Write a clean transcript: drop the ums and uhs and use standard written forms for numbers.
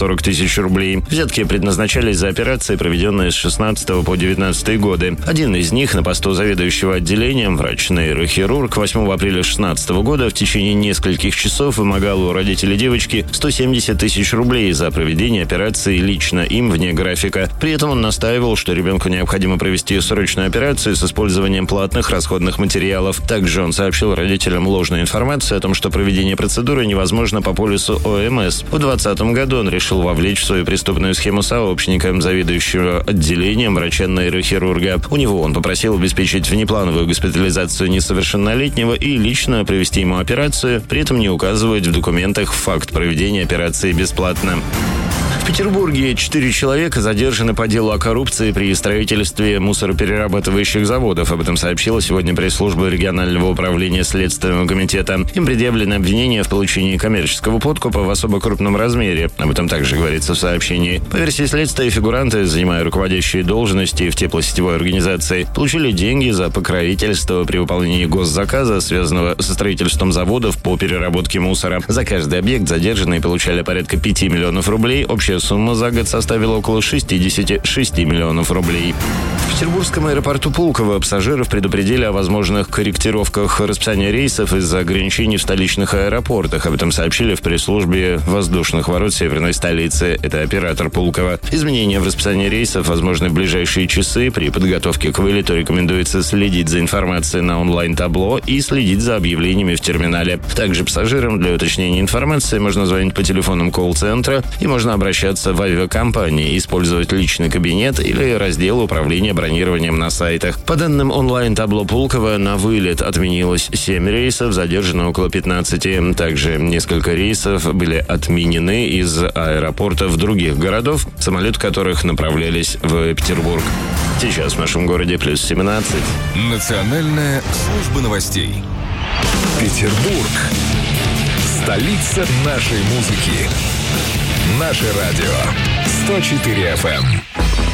40 тысяч рублей. Взятки предназначались за операции, проведенные с 16 по 19 годы. Один из них на посту заведующего отделением, врач-нейрохирург, 8 апреля 2016 года в течение нескольких часов вымогал у родителей девочки 170 тысяч рублей за проведение операции лично им вне графика. При этом он настаивал, что ребенку необходимо провести срочную операцию с использованием платных расходных материалов. Также он сообщил родителям ложную информацию о том, что проведение процедуры невозможно по полису ОМС. В 2020 году он решил вовлечь в свою преступную схему сообщника заведующего отделением врача-нейрохирурга. У него он попросил обеспечить внеплановую госпитализацию несовершеннолетнего и лично провести ему операцию, при этом не указывать в документах факт проведения операции бесплатно. В Петербурге 4 человека задержаны по делу о коррупции при строительстве мусороперерабатывающих заводов. Об этом сообщила сегодня пресс-служба регионального управления Следственного комитета. Им предъявлены обвинения в получении коммерческого подкупа в особо крупном размере. Об этом также говорится в сообщении. По версии следствия, фигуранты, занимая руководящие должности в теплосетевой организации, получили деньги за покровительство при выполнении госзаказа, связанного со строительством заводов по переработке мусора. За каждый объект задержанные получали порядка 5 миллионов рублей. Общая сумма за год составила около 66 миллионов рублей. В петербургском аэропорту Пулково пассажиров предупредили о возможных корректировках расписания рейсов из-за ограничений в столичных аэропортах. Об этом сообщили в пресс-службе воздушных ворот северной столицы. Это оператор Пулково. Изменения в расписании рейсов возможны в ближайшие часы. При подготовке к вылету рекомендуется следить за информацией на онлайн-табло и следить за объявлениями в терминале. Также пассажирам для уточнения информации можно звонить по телефонам колл-центра и можно обращаться в авиакомпании, использовать личный кабинет или раздел управления бронированием на сайтах. По данным онлайн-табло Пулково, на вылет отменилось 7 рейсов, задержано около 15. Также несколько рейсов были отменены из аэропортов других городов, самолеты которых направлялись в Петербург. Сейчас в нашем городе плюс 17. Национальная служба новостей. Петербург. Столица нашей музыки. Наше радио 104 FM.